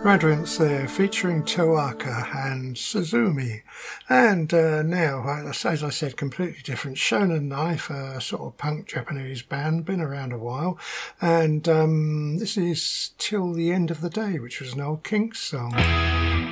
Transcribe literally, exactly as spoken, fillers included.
Radwimps there, featuring Towaka and Suzumi. And uh, now, as I said, completely different. Shonen Knife, a sort of punk Japanese band, been around a while. And um, this is Till the End of the Day, which was an old Kinks song.